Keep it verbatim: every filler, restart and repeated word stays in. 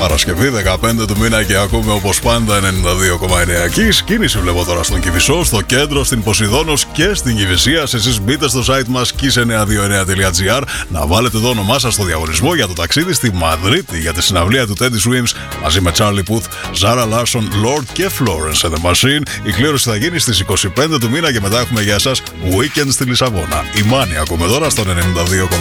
Παρασκευή δεκαπέντε του μήνα και ακούμε όπως πάντα ενενήντα δύο κόμμα εννέα Kiss. Κίνηση βλέπω τώρα στον Κηφισό, στο κέντρο, στην Ποσειδώνος και στην Κηφισία. Εσείς μπείτε στο site μας kiss εννιακόσια είκοσι εννέα τελεία gr να βάλετε το όνομά σας στο διαγωνισμό για το ταξίδι στη Μαδρίτη για τη συναυλία του Teddy Swims μαζί με Charlie Puth, Zara Larsson, Lord και Florence and the Machine. Η κλήρωση θα γίνει στις είκοσι πέντε του μήνα και μετά έχουμε για εσάς weekend στη Λισαβόνα. Η Μάνη ακούμε τώρα στον ενενήντα δύο κόμμα